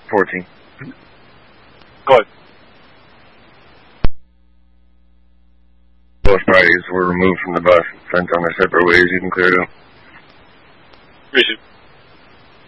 14. Go ahead. Both parties were removed from the bus and sent on their separate ways. You can clear it up. Appreciate it.